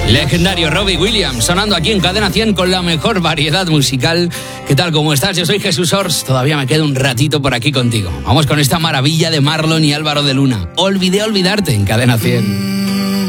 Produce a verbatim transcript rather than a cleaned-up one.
Legendario Robbie Williams, sonando aquí en Cadena cien con la mejor variedad musical. ¿Qué tal? ¿Cómo estás? Yo soy Jesús Ors, todavía me queda un ratito por aquí contigo. Vamos con esta maravilla de Marlon y Álvaro de Luna. Olvidé olvidarte en Cadena cien.